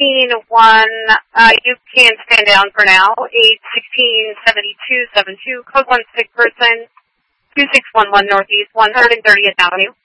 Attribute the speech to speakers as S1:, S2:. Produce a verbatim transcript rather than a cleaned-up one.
S1: sixteen one, uh, you can stand down for now. eight sixteen seventy-two seventy-two, code one sick person, two six one one Northeast, one thirtieth Avenue.